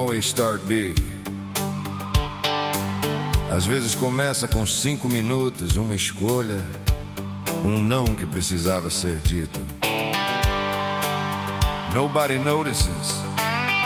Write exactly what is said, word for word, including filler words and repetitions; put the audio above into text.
always start big. Às vezes começa com cinco minutos, uma escolha, um não que precisava ser dito. Nobody notices